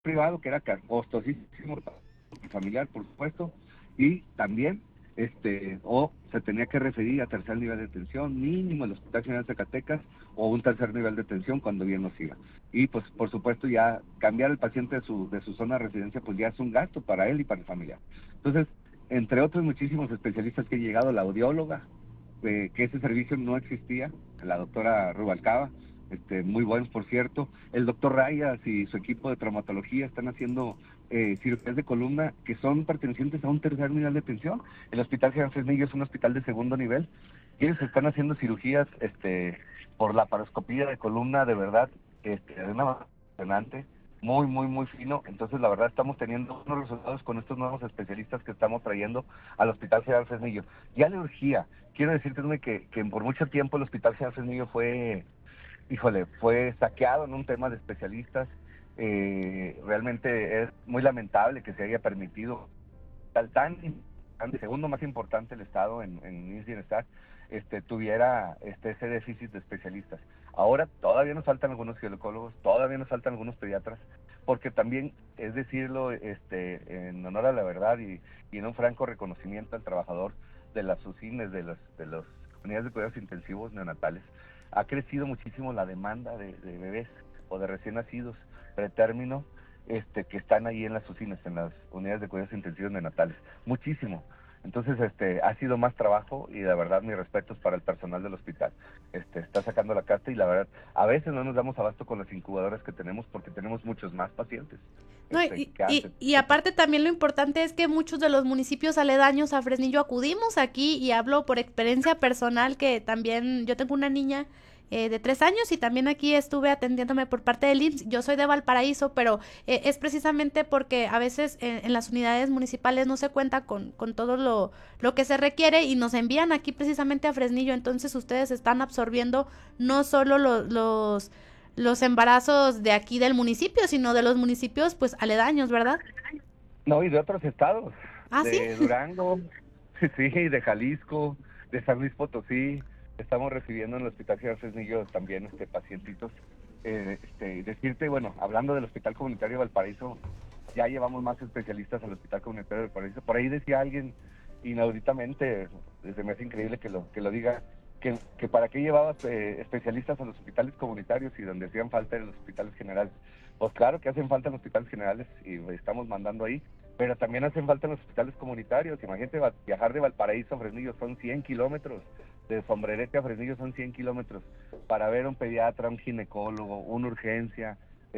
privado, que era costosísimo para el familiar, por supuesto, y también o se tenía que referir a tercer nivel de atención, mínimo el Hospital General de Zacatecas, o un tercer nivel de atención cuando bien nos iba. Y pues por supuesto ya cambiar el paciente de su zona de residencia pues ya es un gasto para él y para el familiar. Entonces, entre otros muchísimos especialistas que han llegado, la audióloga, que ese servicio no existía, la doctora Rubalcaba, muy buenos por cierto, el doctor Rayas y su equipo de traumatología están haciendo cirugías de columna que son pertenecientes a un tercer nivel de atención. El Hospital General Fresnillo es un hospital de segundo nivel, y ellos están haciendo cirugías por la paroscopía de columna, de verdad, de una manera impresionante, muy, muy, muy fino. Entonces, la verdad, estamos teniendo unos resultados con estos nuevos especialistas que estamos trayendo al Hospital General Fresnillo. Ya la urgía, quiero decirte que por mucho tiempo el Hospital General Fresnillo fue saqueado en un tema de especialistas. Realmente es muy lamentable que se haya permitido tan segundo más importante el Estado en IMSS Bienestar, tuviera ese déficit de especialistas. Ahora todavía nos faltan algunos ginecólogos, todavía nos faltan algunos pediatras, porque también, es decirlo, en honor a la verdad y en un franco reconocimiento al trabajador de las UCINes, de las unidades de cuidados intensivos neonatales, ha crecido muchísimo la demanda de bebés o de recién nacidos pretérmino, que están ahí en las UCINes, en las unidades de cuidados intensivos neonatales, muchísimo. Entonces, ha sido más trabajo, y la verdad, mis respetos para el personal del hospital. Está sacando la carta, y la verdad, a veces no nos damos abasto con las incubadoras que tenemos, porque tenemos muchos más pacientes No, que antes. y aparte también lo importante es que muchos de los municipios aledaños a Fresnillo acudimos aquí y hablo por experiencia personal que también yo tengo una niña de 3 años y también aquí estuve atendiéndome por parte del IMSS. Yo soy de Valparaíso, pero es precisamente porque a veces en las unidades municipales no se cuenta con todo lo que se requiere y nos envían aquí precisamente a Fresnillo. Entonces ustedes están absorbiendo no solo los embarazos de aquí del municipio, sino de los municipios pues aledaños, ¿verdad? No, y de otros estados, Ah, sí. de Durango, sí, de Jalisco, de San Luis Potosí. Estamos recibiendo en el Hospital General Fresnillo también pacientitos. Decirte, bueno, hablando del Hospital Comunitario de Valparaíso, ya llevamos más especialistas al Hospital Comunitario de Valparaíso. Por ahí decía alguien, inauditamente, se me hace increíble que lo diga, que para qué llevabas especialistas a los hospitales comunitarios y donde hacían falta en los hospitales generales. Pues claro que hacen falta en los hospitales generales y estamos mandando ahí, pero también hacen falta en los hospitales comunitarios. Imagínate, viajar de Valparaíso a Fresnillo son 100 kilómetros, de Sombrerete a Fresnillo son 100 kilómetros, para ver a un pediatra, un ginecólogo, una urgencia,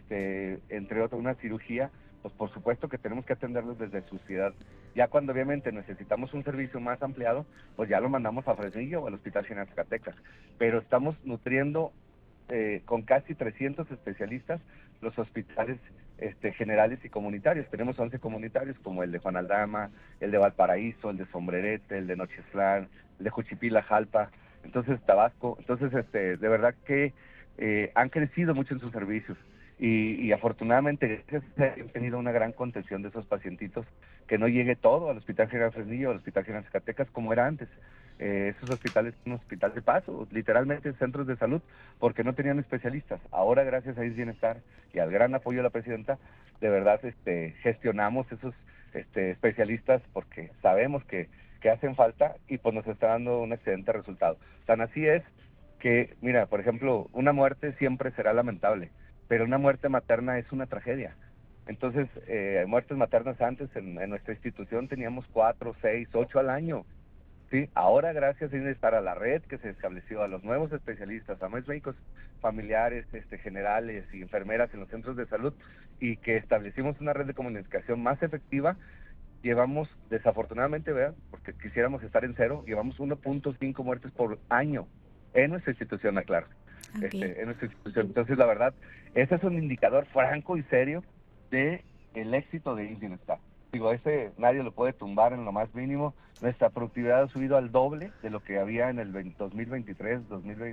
entre otros, una cirugía. Pues por supuesto que tenemos que atenderlos desde su ciudad. Ya cuando obviamente necesitamos un servicio más ampliado, pues ya lo mandamos a Fresnillo o al Hospital General Zacatecas. Pero estamos nutriendo con casi 300 especialistas los hospitales generales y comunitarios. Tenemos 11 comunitarios, como el de Juan Aldama, el de Valparaíso, el de Sombrerete, el de Nocheslán, el de Juchipila, Jalpa, entonces Tabasco. Entonces, de verdad que han crecido mucho en sus servicios. Y afortunadamente han tenido una gran contención de esos pacientitos, que no llegue todo al Hospital General Fresnillo, al Hospital General Zacatecas, como era antes. Esos hospitales son un hospital de paso, literalmente centros de salud, porque no tenían especialistas. Ahora, gracias a IMSS Bienestar y al gran apoyo de la presidenta, de verdad gestionamos esos especialistas, porque sabemos que hacen falta, y pues nos está dando un excelente resultado. Tan así es que, mira, por ejemplo, una muerte siempre será lamentable, pero una muerte materna es una tragedia. Entonces, muertes maternas antes en nuestra institución teníamos 4, 6, 8 al año. Sí, ahora gracias a la red que se estableció, a los nuevos especialistas, a más médicos familiares, generales y enfermeras en los centros de salud, y que establecimos una red de comunicación más efectiva, llevamos, desafortunadamente, vean, porque quisiéramos estar en cero, llevamos 1.5 muertes por año en nuestra institución, aclaro, Ok. en nuestra institución. Entonces, la verdad, ese es un indicador franco y serio de el éxito de IMSS Bienestar. Digo, ese nadie lo puede tumbar en lo más mínimo. Nuestra productividad ha subido al doble de lo que había en el 2023,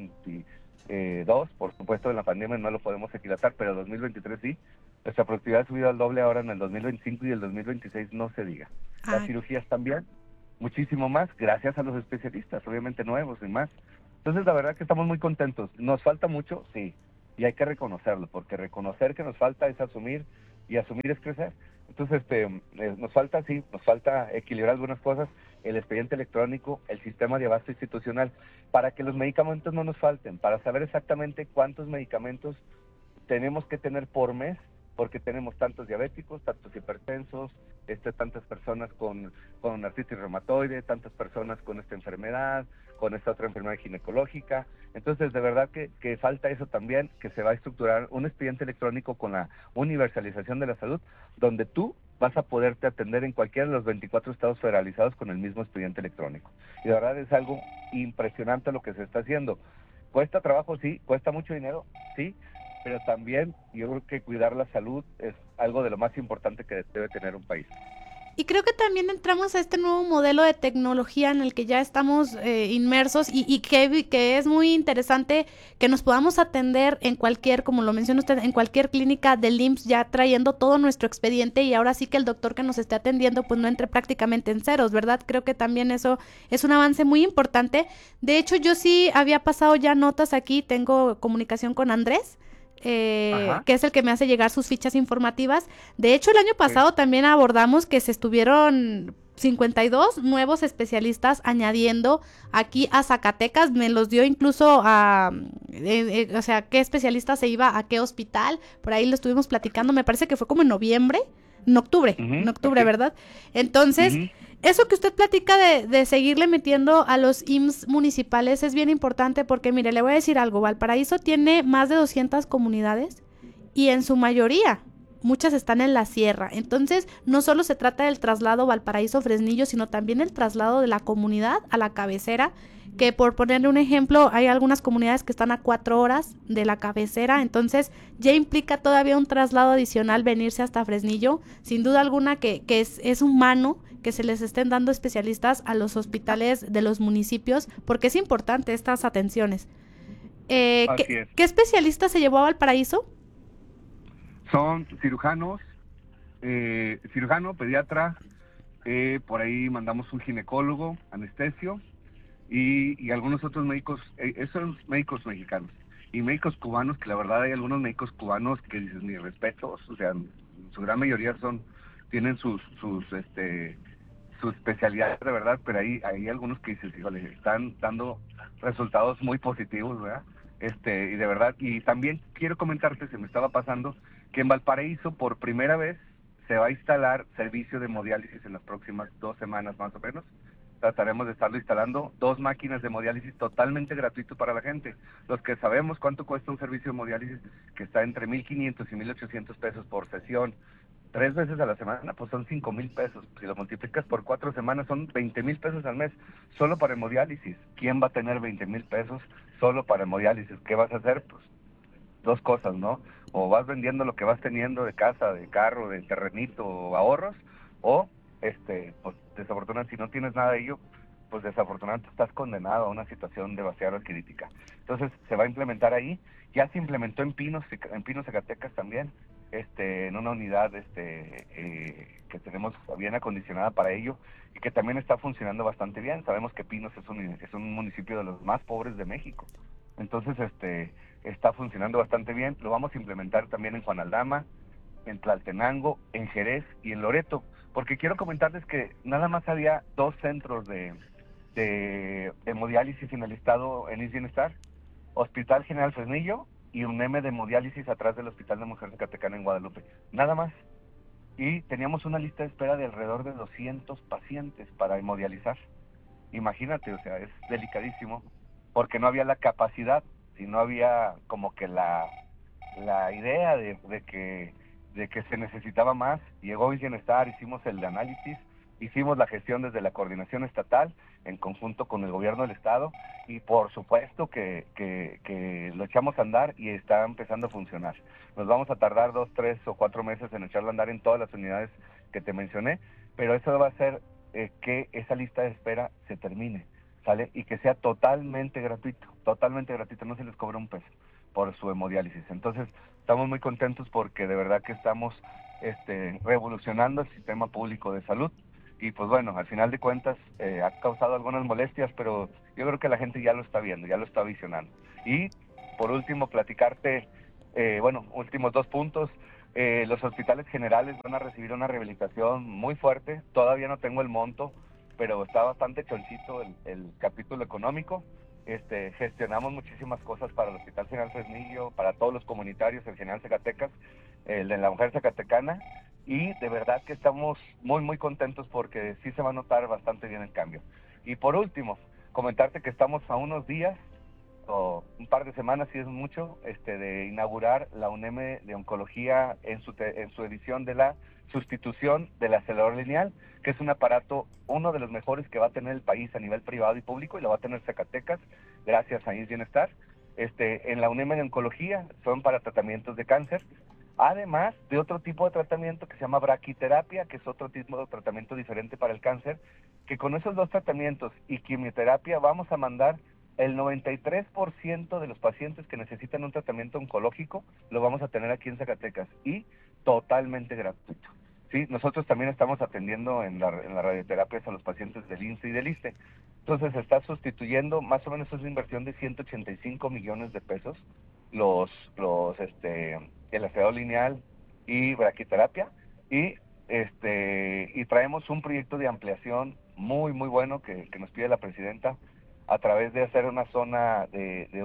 2022. Por supuesto, en la pandemia no lo podemos equilatar, pero 2023 sí. Nuestra productividad ha subido al doble ahora en el 2025, y el 2026 no se diga. Las Ah, cirugías también, muchísimo más, gracias a los especialistas, obviamente nuevos y más. Entonces, la verdad que estamos muy contentos. ¿Nos falta mucho? Sí, y hay que reconocerlo, porque reconocer que nos falta es asumir y asumir es crecer. Entonces, nos falta equilibrar algunas cosas, el expediente electrónico, el sistema de abasto institucional, para que los medicamentos no nos falten, para saber exactamente cuántos medicamentos tenemos que tener por mes, porque tenemos tantos diabéticos, tantos hipertensos, tantas personas con artritis reumatoide, tantas personas con esta enfermedad, con esta otra enfermedad ginecológica. Entonces, de verdad que falta eso también, que se va a estructurar un expediente electrónico con la universalización de la salud, donde tú vas a poderte atender en cualquiera de los 24 estados federalizados con el mismo expediente electrónico. Y de verdad es algo impresionante lo que se está haciendo. Cuesta trabajo, sí, cuesta mucho dinero, sí, pero también yo creo que cuidar la salud es algo de lo más importante que debe tener un país. Y creo que también entramos a este nuevo modelo de tecnología en el que ya estamos inmersos y que es muy interesante que nos podamos atender en cualquier, como lo menciona usted, en cualquier clínica del IMSS, ya trayendo todo nuestro expediente y ahora sí que el doctor que nos esté atendiendo pues no entre prácticamente en ceros, ¿verdad? Creo que también eso es un avance muy importante. De hecho, yo sí había pasado ya notas aquí, tengo comunicación con Andrés, que es el que me hace llegar sus fichas informativas. De hecho, el año pasado Sí. también abordamos que se estuvieron 52 nuevos especialistas añadiendo aquí a Zacatecas, me los dio incluso a, o sea, qué especialista se iba a qué hospital, por ahí lo estuvimos platicando, me parece que fue como en noviembre, en octubre, Así. ¿verdad? Entonces, eso que usted platica de seguirle metiendo a los IMSS municipales es bien importante porque, mire, le voy a decir algo, Valparaíso tiene más de 200 comunidades y en su mayoría, muchas están en la sierra. Entonces, no solo se trata del traslado Valparaíso-Fresnillo, sino también el traslado de la comunidad a la cabecera, que por ponerle un ejemplo, hay algunas comunidades que están a 4 horas de la cabecera, entonces ya implica todavía un traslado adicional venirse hasta Fresnillo. Sin duda alguna que es humano que se les estén dando especialistas a los hospitales de los municipios, porque es importante estas atenciones. Así es. ¿Qué especialista se llevó a Valparaíso? Son cirujanos, cirujano, pediatra, por ahí mandamos un ginecólogo, anestesio y algunos otros médicos, esos son médicos mexicanos y médicos cubanos, que la verdad hay algunos médicos cubanos que dices mis respetos, o sea, su gran mayoría tienen su especialidad de verdad, pero hay algunos que dices, híjole, están dando resultados muy positivos, ¿verdad? Y de verdad, y también quiero comentarte, se me estaba pasando, que en Valparaíso por primera vez se va a instalar servicio de hemodiálisis en las próximas 2 semanas más o menos. Trataremos de estarlo instalando 2 máquinas de hemodiálisis totalmente gratuito para la gente. Los que sabemos cuánto cuesta un servicio de hemodiálisis, que está entre 1,500 y 1,800 pesos por sesión, 3 veces a la semana, pues son 5,000 pesos. Si lo multiplicas por 4 semanas, son 20,000 pesos al mes, solo para hemodiálisis. ¿Quién va a tener 20,000 pesos solo para hemodiálisis? ¿Qué vas a hacer? Pues dos cosas, ¿no? O vas vendiendo lo que vas teniendo de casa, de carro, de terrenito, o ahorros, o, pues desafortunadamente, si no tienes nada de ello, pues desafortunadamente estás condenado a una situación demasiado crítica. Entonces, se va a implementar ahí, ya se implementó en Pinos, Zacatecas también, en una unidad, que tenemos bien acondicionada para ello, y que también está funcionando bastante bien. Sabemos que Pinos es un municipio de los más pobres de México. Entonces, está funcionando bastante bien. Lo vamos a implementar también en Juan Aldama, en Tlaltenango, en Jerez y en Loreto, porque quiero comentarles que nada más había 2 centros de hemodiálisis en el estado, en IMSS Bienestar, Hospital General Fresnillo y un M de hemodiálisis atrás del Hospital de Mujer Zacatecana en Guadalupe, nada más. Y teníamos una lista de espera de alrededor de 200 pacientes para hemodializar. Imagínate, o sea, es delicadísimo, porque no había la capacidad, si no había como que la idea de que se necesitaba más. Llegó Bienestar, hicimos el análisis, hicimos la gestión desde la coordinación estatal en conjunto con el gobierno del estado, y por supuesto que lo echamos a andar y está empezando a funcionar. Nos vamos a tardar 2, 3 o 4 meses en echarlo a andar en todas las unidades que te mencioné, pero eso va a hacer que esa lista de espera se termine, ¿sale? Y que sea totalmente gratuito, no se les cobra un peso por su hemodiálisis. Entonces, estamos muy contentos porque de verdad que estamos revolucionando el sistema público de salud. Y pues bueno, al final de cuentas ha causado algunas molestias, pero yo creo que la gente ya lo está viendo, ya lo está visionando. Y por último, platicarte, últimos 2 puntos. Los hospitales generales van a recibir una rehabilitación muy fuerte. Todavía no tengo el monto, pero está bastante chonchito el capítulo económico. Gestionamos muchísimas cosas para el Hospital General Fresnillo, para todos los comunitarios, el General Zacatecas, el de la Mujer Zacatecana, y de verdad que estamos muy, muy contentos porque sí se va a notar bastante bien el cambio. Y por último, comentarte que estamos a unos días, o un par de semanas si es mucho, de inaugurar la UNEM de Oncología en su edición de la sustitución del acelerador lineal, que es un aparato, uno de los mejores que va a tener el país a nivel privado y público, y lo va a tener Zacatecas, gracias a INS Bienestar. En la UNEM de Oncología son para tratamientos de cáncer, además de otro tipo de tratamiento que se llama braquiterapia, que es otro tipo de tratamiento diferente para el cáncer, que con esos dos tratamientos y quimioterapia vamos a mandar el 93% de los pacientes que necesitan un tratamiento oncológico lo vamos a tener aquí en Zacatecas y totalmente gratuito. Sí, nosotros también estamos atendiendo en la radioterapia a los pacientes del INSS y del ISSSTE. Entonces se está sustituyendo, más o menos es una inversión de 185 millones de pesos, el acelerador lineal y braquiterapia, y y traemos un proyecto de ampliación muy muy bueno que nos pide la presidenta, a través de hacer una zona de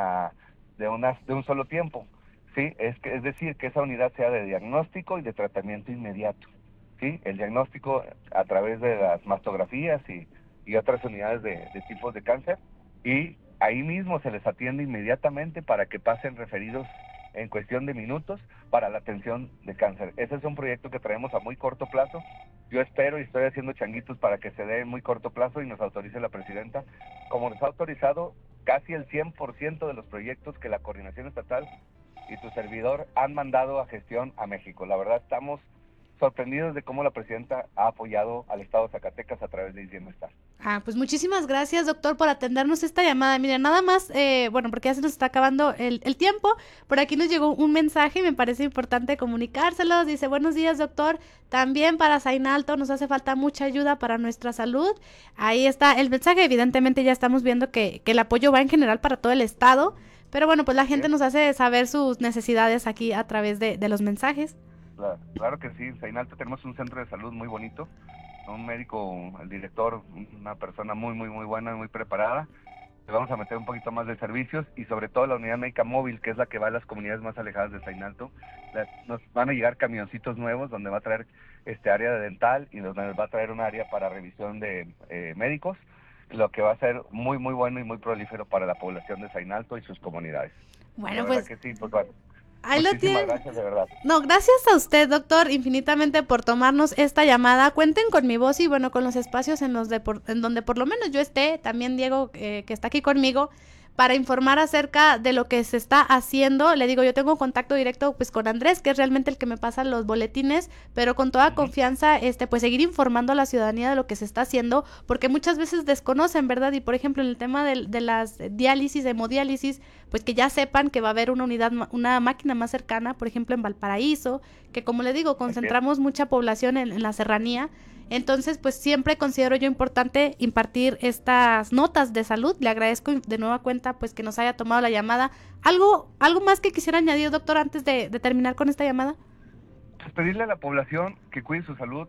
un solo tiempo, sí, es decir, que esa unidad sea de diagnóstico y de tratamiento inmediato, sí, el diagnóstico a través de las mastografías y otras unidades de tipos de cáncer, y ahí mismo se les atiende inmediatamente para que pasen referidos en cuestión de minutos para la atención de cáncer. Ese es un proyecto que traemos a muy corto plazo. Yo espero y estoy haciendo changuitos para que se dé en muy corto plazo y nos autorice la presidenta, como nos ha autorizado casi el 100% de los proyectos que la Coordinación Estatal y tu servidor han mandado a gestión a México. La verdad estamos sorprendidos de cómo la presidenta ha apoyado al Estado de Zacatecas a través de INS Bienestar. Pues muchísimas gracias, doctor, por atendernos esta llamada. Mira, nada más, bueno, porque ya se nos está acabando el tiempo. Por aquí nos llegó un mensaje y me parece importante comunicárselos. Dice: buenos días, doctor. También para Zainalto nos hace falta mucha ayuda para nuestra salud. Ahí está el mensaje. Evidentemente ya estamos viendo que el apoyo va en general para todo el estado. Pero bueno, pues la gente nos hace saber sus necesidades aquí a través de los mensajes. Claro que sí, en Zainalto tenemos un centro de salud muy bonito, un médico, el director, una persona muy, muy, muy buena, muy preparada. Le vamos a meter un poquito más de servicios y sobre todo la unidad médica móvil, que es la que va a las comunidades más alejadas de Zainalto. Nos van a llegar camioncitos nuevos donde va a traer área de dental y donde nos va a traer un área para revisión de médicos, lo que va a ser muy, muy bueno y muy prolífero para la población de Zainalto y sus comunidades. Bueno, pues que sí, pues bueno. Ahí lo tienen. Gracias, de verdad. No, gracias a usted, doctor, infinitamente por tomarnos esta llamada. Cuenten con mi voz y bueno, con los espacios en donde por lo menos yo esté, también Diego, que está aquí conmigo, para informar acerca de lo que se está haciendo. Le digo, yo tengo contacto directo pues con Andrés, que es realmente el que me pasa los boletines, pero con toda confianza, pues seguir informando a la ciudadanía de lo que se está haciendo, porque muchas veces desconocen, ¿verdad? Y por ejemplo, en el tema de las diálisis, hemodiálisis, pues que ya sepan que va a haber una unidad, una máquina más cercana, por ejemplo en Valparaíso, que como le digo, concentramos mucha población en la serranía. Entonces, pues siempre considero yo importante impartir estas notas de salud. Le agradezco de nueva cuenta pues que nos haya tomado la llamada. ¿Algo más que quisiera añadir, doctor, antes de terminar con esta llamada? Pues pedirle a la población que cuide su salud,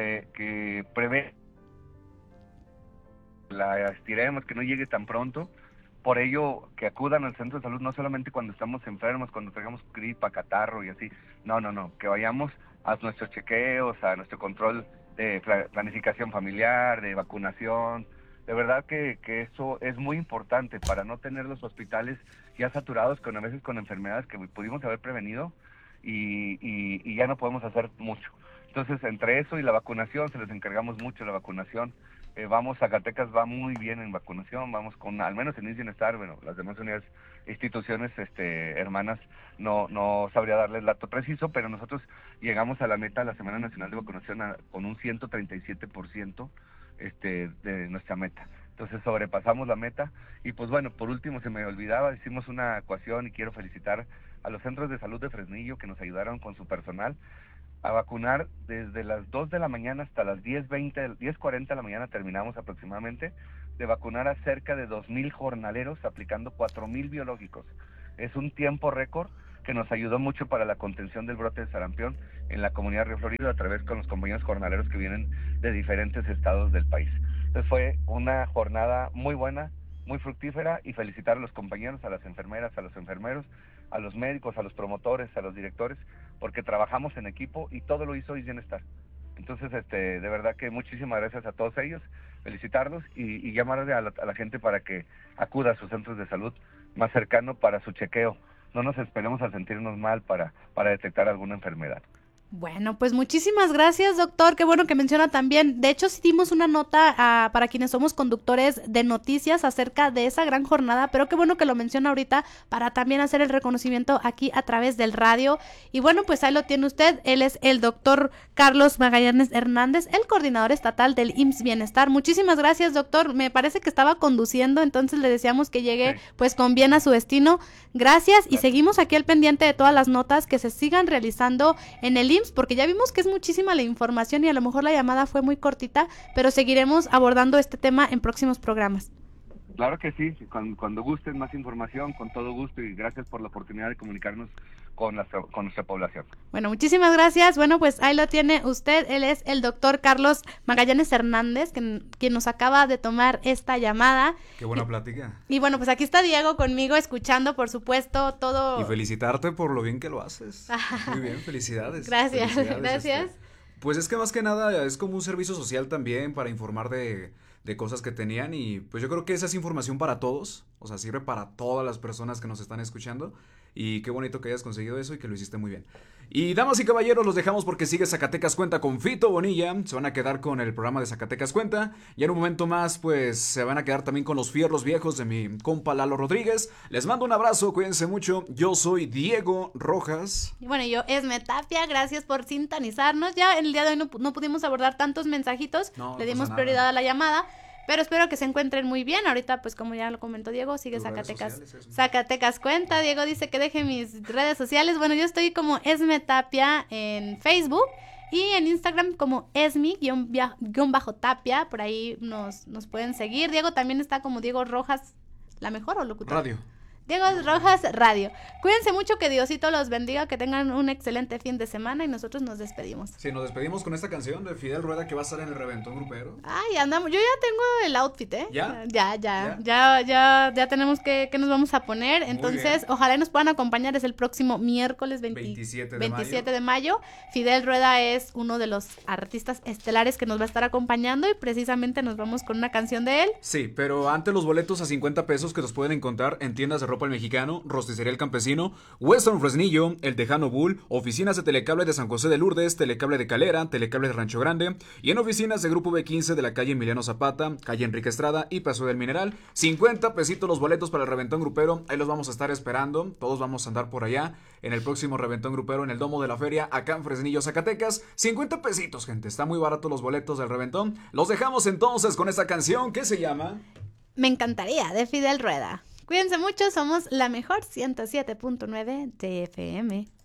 que prevé, la estiremos, que no llegue tan pronto. Por ello, que acudan al centro de salud no solamente cuando estamos enfermos, cuando tengamos gripa, catarro y así. No, que vayamos a nuestros chequeos, a nuestro control de planificación familiar, de vacunación. De verdad que eso es muy importante para no tener los hospitales ya saturados a veces con enfermedades que pudimos haber prevenido y ya no podemos hacer mucho. Entonces, entre eso y la vacunación, se les encargamos mucho la vacunación. Zacatecas va muy bien en vacunación, vamos con, al menos en INS Bienestar, bueno, las demás unidades, instituciones hermanas, no sabría darles el dato preciso, pero nosotros llegamos a la meta, la Semana Nacional de Vacunación, con un 137% de nuestra meta. Entonces sobrepasamos la meta y pues bueno, por último se me olvidaba, hicimos una ecuación y quiero felicitar a los centros de salud de Fresnillo que nos ayudaron con su personal a vacunar desde las 2 de la mañana hasta las 10:40 de la mañana, terminamos aproximadamente de vacunar a cerca de 2,000 jornaleros aplicando 4,000 biológicos. Es un tiempo récord que nos ayudó mucho para la contención del brote de sarampión en la comunidad de Río Florido a través con los compañeros jornaleros que vienen de diferentes estados del país. Entonces fue una jornada muy buena, muy fructífera, y felicitar a los compañeros, a las enfermeras, a los enfermeros, a los médicos, a los promotores, a los directores, porque trabajamos en equipo y todo lo hizo Bienestar. Entonces, de verdad que muchísimas gracias a todos ellos, felicitarlos y llamarle a la gente para que acuda a sus centros de salud más cercano para su chequeo. No nos esperemos a sentirnos mal para detectar alguna enfermedad. Bueno, pues muchísimas gracias, doctor. Qué bueno que menciona también. De hecho, sí dimos una nota para quienes somos conductores de noticias acerca de esa gran jornada, pero qué bueno que lo menciona ahorita para también hacer el reconocimiento aquí a través del radio. Y bueno, pues ahí lo tiene usted. Él es el doctor Carlos Magallanes Hernández, el coordinador estatal del IMSS Bienestar. Muchísimas gracias, doctor. Me parece que estaba conduciendo, entonces le deseamos que llegue pues con bien a su destino. Gracias, y seguimos aquí al pendiente de todas las notas que se sigan realizando en el IMSS, porque ya vimos que es muchísima la información y a lo mejor la llamada fue muy cortita, pero seguiremos abordando este tema en próximos programas. Claro que sí, cuando gusten más información, con todo gusto, y gracias por la oportunidad de comunicarnos con nuestra población. Bueno, muchísimas gracias. Bueno, pues ahí lo tiene usted. Él es el doctor Carlos Magallanes Hernández, quien nos acaba de tomar esta llamada. Qué buena plática. Y bueno, pues aquí está Diego conmigo escuchando, por supuesto, todo. Y felicitarte por lo bien que lo haces. Muy bien, felicidades. Gracias, gracias. Pues es que más que nada es como un servicio social también para informar de cosas que tenían, y pues yo creo que esa es información para todos, o sea, sirve para todas las personas que nos están escuchando, y qué bonito que hayas conseguido eso y que lo hiciste muy bien. Y damas y caballeros, los dejamos porque sigue Zacatecas Cuenta con Fito Bonilla. Se van a quedar con el programa de Zacatecas Cuenta, y en un momento más pues se van a quedar también con los fierros viejos de mi compa Lalo Rodríguez. Les mando un abrazo, cuídense mucho. Yo soy Diego Rojas. Y bueno, yo Esme Tapia, gracias por sintonizarnos. Ya el día de hoy no pudimos abordar tantos mensajitos, le dimos prioridad a la llamada, pero espero que se encuentren muy bien. Ahorita, pues como ya lo comentó Diego, sigue Zacatecas Cuenta. Diego dice que deje mis redes sociales. Bueno, yo estoy como Esme Tapia en Facebook y en Instagram como Esmi-Tapia. Por ahí nos pueden seguir. Diego también está como Diego Rojas, ¿la mejor o locutor? Radio. Diego Rojas Radio. Cuídense mucho, que Diosito los bendiga, que tengan un excelente fin de semana, y nosotros nos despedimos. Sí, nos despedimos con esta canción de Fidel Rueda que va a estar en el reventón grupero. Ay, andamos, yo ya tengo el outfit, ¿eh? ¿Ya? Ya tenemos que nos vamos a poner. Entonces, ojalá nos puedan acompañar. Es el próximo miércoles 27 de mayo. Fidel Rueda es uno de los artistas estelares que nos va a estar acompañando, y precisamente nos vamos con una canción de él. Sí, pero antes los boletos a 50 pesos que los pueden encontrar en tiendas de ropa El Mexicano, Rosticería El Campesino, Western Fresnillo, El Tejano Bull, oficinas de Telecable de San José de Lourdes, Telecable de Calera, Telecable de Rancho Grande, y en oficinas de Grupo B15 de la calle Emiliano Zapata, calle Enrique Estrada y Paso del Mineral. 50 pesitos los boletos para el reventón grupero. Ahí los vamos a estar esperando. Todos vamos a andar por allá en el próximo reventón grupero en el Domo de la Feria, acá en Fresnillo, Zacatecas. 50 pesitos, gente. Está muy barato los boletos del reventón. Los dejamos entonces con esta canción que se llama Me encantaría, de Fidel Rueda. Cuídense mucho, somos la mejor 107.9 de FM.